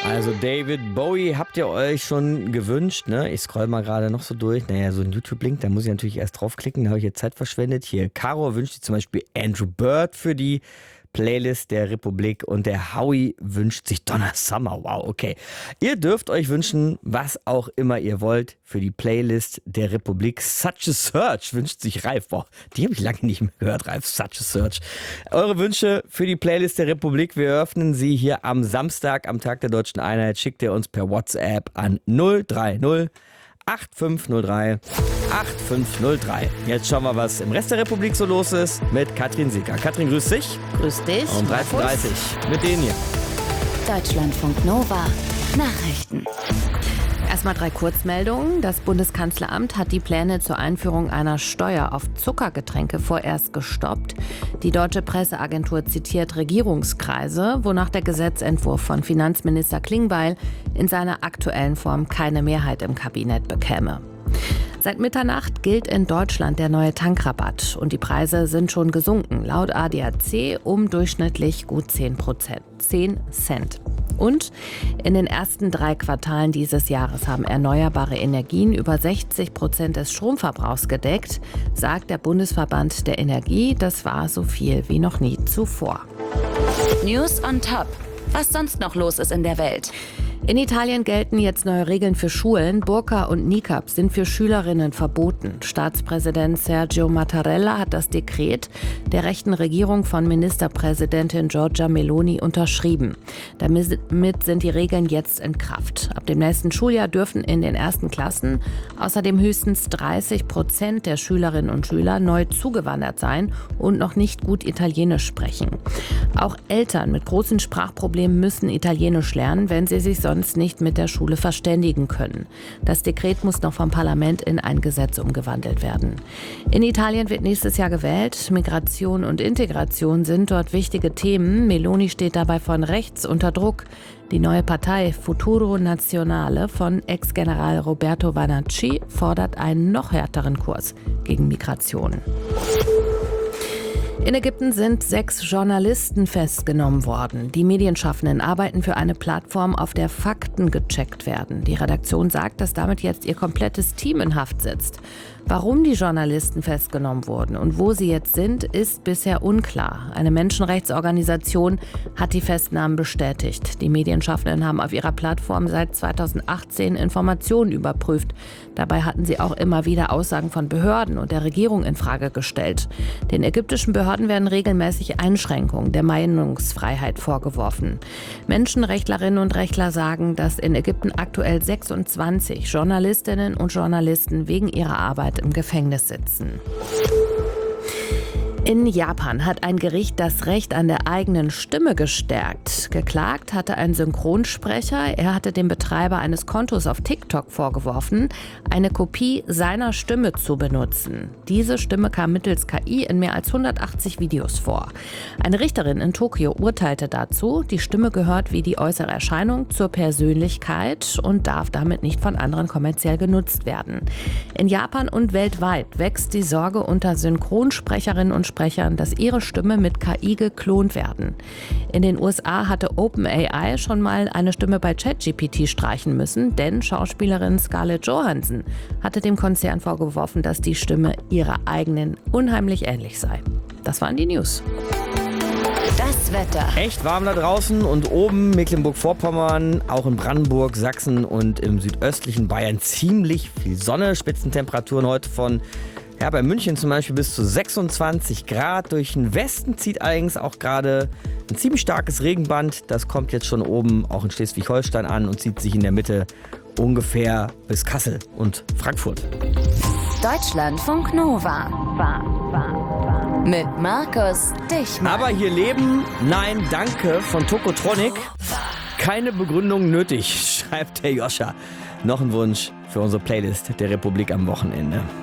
Also David Bowie habt ihr euch schon gewünscht, ne? Ich scroll mal gerade noch so durch. Naja, so ein YouTube-Link, da muss ich natürlich erst draufklicken, da habe ich jetzt Zeit verschwendet. Hier, Caro wünscht sich zum Beispiel Andrew Bird für die Playlist der Republik und der Howie wünscht sich Donna Summer. Wow, okay. Ihr dürft euch wünschen, was auch immer ihr wollt für die Playlist der Republik. Such a Search wünscht sich Ralf. Boah, die habe ich lange nicht mehr gehört, Ralf. Such a Search. Eure Wünsche für die Playlist der Republik, wir öffnen sie hier am Samstag, am Tag der Deutschen Einheit. Schickt ihr uns per WhatsApp an 030 8503 8503. Jetzt schauen wir, was im Rest der Republik so los ist mit Katrin Sieger. Katrin, grüß dich. Grüß dich. Um 13.30 Uhr mit denen hier. Deutschlandfunk Nova. Nachrichten. Erstmal 3 Kurzmeldungen. Das Bundeskanzleramt hat die Pläne zur Einführung einer Steuer auf Zuckergetränke vorerst gestoppt. Die deutsche Presseagentur zitiert Regierungskreise, wonach der Gesetzentwurf von Finanzminister Klingbeil in seiner aktuellen Form keine Mehrheit im Kabinett bekäme. Seit Mitternacht gilt in Deutschland der neue Tankrabatt und die Preise sind schon gesunken, laut ADAC um durchschnittlich gut 10%, 10 Cent. Und in den ersten 3 Quartalen dieses Jahres haben erneuerbare Energien über 60% des Stromverbrauchs gedeckt, sagt der Bundesverband der Energie. Das war so viel wie noch nie zuvor. News on Top. Was sonst noch los ist in der Welt? In Italien gelten jetzt neue Regeln für Schulen. Burka und Niqab sind für Schülerinnen verboten. Staatspräsident Sergio Mattarella hat das Dekret der rechten Regierung von Ministerpräsidentin Giorgia Meloni unterschrieben. Damit sind die Regeln jetzt in Kraft. Ab dem nächsten Schuljahr dürfen in den ersten Klassen außerdem höchstens 30% der Schülerinnen und Schüler neu zugewandert sein und noch nicht gut Italienisch sprechen. Auch Eltern mit großen Sprachproblemen müssen Italienisch lernen, wenn sie sich sonst nicht mit der Schule verständigen können. Das Dekret muss noch vom Parlament in ein Gesetz umgewandelt werden. In Italien wird nächstes Jahr gewählt. Migration und Integration sind dort wichtige Themen. Meloni steht dabei von rechts unter Druck. Die neue Partei Futuro Nazionale von Ex-General Roberto Vanacci fordert einen noch härteren Kurs gegen Migration. In Ägypten sind 6 Journalisten festgenommen worden. Die Medienschaffenden arbeiten für eine Plattform, auf der Fakten gecheckt werden. Die Redaktion sagt, dass damit jetzt ihr komplettes Team in Haft sitzt. Warum die Journalisten festgenommen wurden und wo sie jetzt sind, ist bisher unklar. Eine Menschenrechtsorganisation hat die Festnahmen bestätigt. Die Medienschaffenden haben auf ihrer Plattform seit 2018 Informationen überprüft. Dabei hatten sie auch immer wieder Aussagen von Behörden und der Regierung in Frage gestellt. Den ägyptischen Behörden werden regelmäßig Einschränkungen der Meinungsfreiheit vorgeworfen. Menschenrechtlerinnen und Rechtler sagen, dass in Ägypten aktuell 26 Journalistinnen und Journalisten wegen ihrer Arbeit im Gefängnis sitzen. In Japan hat ein Gericht das Recht an der eigenen Stimme gestärkt. Geklagt hatte ein Synchronsprecher. Er hatte dem Betreiber eines Kontos auf TikTok vorgeworfen, eine Kopie seiner Stimme zu benutzen. Diese Stimme kam mittels KI in mehr als 180 Videos vor. Eine Richterin in Tokio urteilte dazu, die Stimme gehört wie die äußere Erscheinung zur Persönlichkeit und darf damit nicht von anderen kommerziell genutzt werden. In Japan und weltweit wächst die Sorge unter Synchronsprecherinnen und Sprechern, dass ihre Stimme mit KI geklont werden. In den USA hatte OpenAI schon mal eine Stimme bei ChatGPT streichen müssen, denn Schauspielerin Scarlett Johansson hatte dem Konzern vorgeworfen, dass die Stimme ihrer eigenen unheimlich ähnlich sei. Das waren die News. Das Wetter. Echt warm da draußen und oben Mecklenburg-Vorpommern, auch in Brandenburg, Sachsen und im südöstlichen Bayern ziemlich viel Sonne. Spitzentemperaturen heute von bei München zum Beispiel bis zu 26 Grad. Durch den Westen zieht allerdings auch gerade ein ziemlich starkes Regenband. Das kommt jetzt schon oben auch in Schleswig-Holstein an und zieht sich in der Mitte ungefähr bis Kassel und Frankfurt. Deutschlandfunk Nova. Mit Markus Dichmann. Aber hier leben, nein, danke von Tokotronic. Keine Begründung nötig, schreibt der Joscha. Noch ein Wunsch für unsere Playlist der Republik am Wochenende.